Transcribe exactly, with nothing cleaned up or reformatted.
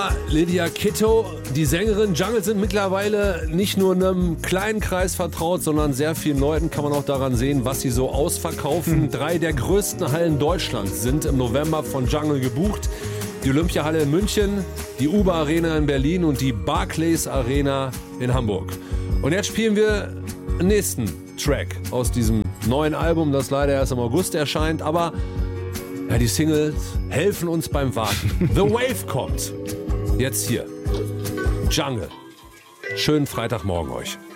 Lydia Kitto, die Sängerin. Jungle sind mittlerweile nicht nur einem kleinen Kreis vertraut, sondern sehr vielen Leuten. Kann man auch daran sehen, was sie so ausverkaufen. Hm. Drei der größten Hallen Deutschlands sind im November von Jungle gebucht. Die Olympiahalle in München, die Uber Arena in Berlin und die Barclays Arena in Hamburg. Und jetzt spielen wir den nächsten Track aus diesem neuen Album, das leider erst im August erscheint. Aber ja, die Singles helfen uns beim Warten. The Wave kommt. Jetzt hier. Jungle. Schönen Freitagmorgen euch.